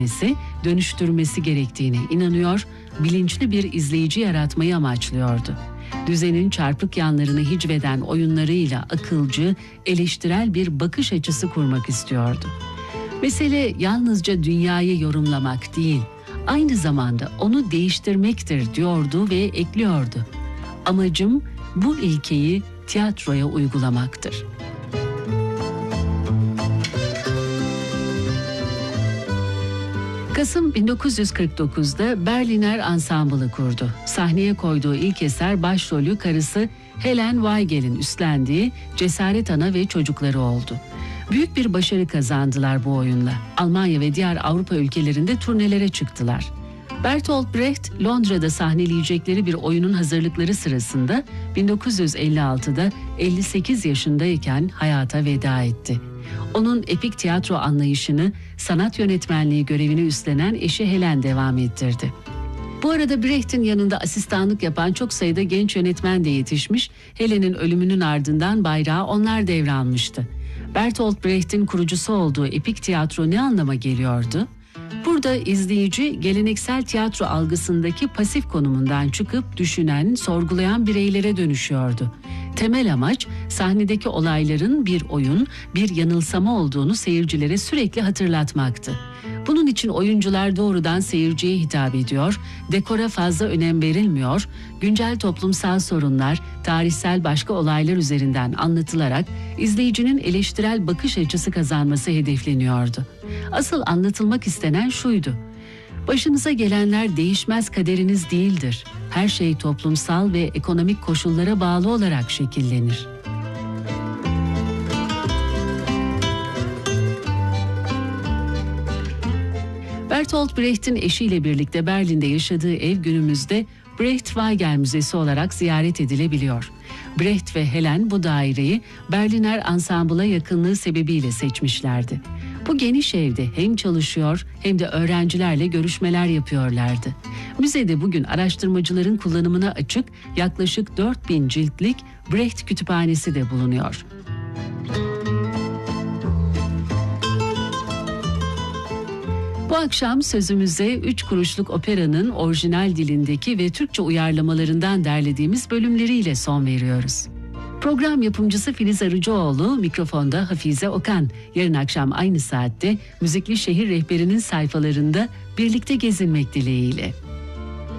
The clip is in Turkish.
dönüştürmesi gerektiğine inanıyor, bilinçli bir izleyici yaratmayı amaçlıyordu. Düzenin çarpık yanlarını hicveden oyunlarıyla akılcı, eleştirel bir bakış açısı kurmak istiyordu. Mesele yalnızca dünyayı yorumlamak değil, aynı zamanda onu değiştirmektir diyordu ve ekliyordu. Amacım bu ilkeyi tiyatroya uygulamaktır. Kasım 1949'da Berliner Ensemble'ı kurdu. Sahneye koyduğu ilk eser başrolü karısı Helen Weigel'in üstlendiği Cesaret Ana ve Çocukları oldu. Büyük bir başarı kazandılar bu oyunla. Almanya ve diğer Avrupa ülkelerinde turnelere çıktılar. Bertolt Brecht, Londra'da sahneleyecekleri bir oyunun hazırlıkları sırasında 1956'da 58 yaşındayken hayata veda etti. Onun epik tiyatro anlayışını sanat yönetmenliği görevini üstlenen eşi Helen devam ettirdi. Bu arada Brecht'in yanında asistanlık yapan çok sayıda genç yönetmen de yetişmiş, Helen'in ölümünün ardından bayrağı onlar devralmıştı. Bertolt Brecht'in kurucusu olduğu epik tiyatro ne anlama geliyordu? Burada izleyici geleneksel tiyatro algısındaki pasif konumundan çıkıp düşünen, sorgulayan bireylere dönüşüyordu. Temel amaç sahnedeki olayların bir oyun, bir yanılsama olduğunu seyircilere sürekli hatırlatmaktı. Bunun için oyuncular doğrudan seyirciye hitap ediyor, dekora fazla önem verilmiyor, güncel toplumsal sorunlar, tarihsel başka olaylar üzerinden anlatılarak izleyicinin eleştirel bakış açısı kazanması hedefleniyordu. Asıl anlatılmak istenen şuydu: başınıza gelenler değişmez kaderiniz değildir. Her şey toplumsal ve ekonomik koşullara bağlı olarak şekillenir. Bertolt Brecht'in eşiyle birlikte Berlin'de yaşadığı ev günümüzde Brecht-Weigel Müzesi olarak ziyaret edilebiliyor. Brecht ve Helen bu daireyi Berliner Ensemble'a yakınlığı sebebiyle seçmişlerdi. Bu geniş evde hem çalışıyor hem de öğrencilerle görüşmeler yapıyorlardı. Müzede bugün araştırmacıların kullanımına açık yaklaşık 4000 ciltlik Brecht kütüphanesi de bulunuyor. Bu akşam sözümüze 3 kuruşluk operanın orijinal dilindeki ve Türkçe uyarlamalarından derlediğimiz bölümleriyle son veriyoruz. Program yapımcısı Filiz Arıcıoğlu, mikrofonda Hafize Okan. Yarın akşam aynı saatte Müzikli Şehir Rehberi'nin sayfalarında birlikte gezinmek dileğiyle.